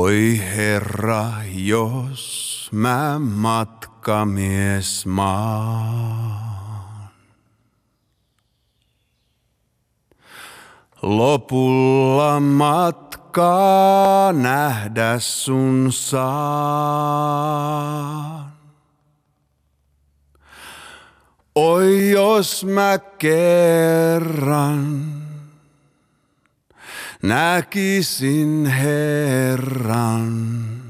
Oi Herra, jos mä matkamies maan, lopulla matkaa nähdä sun saan. Oi jos mä kerran näkisin Herran.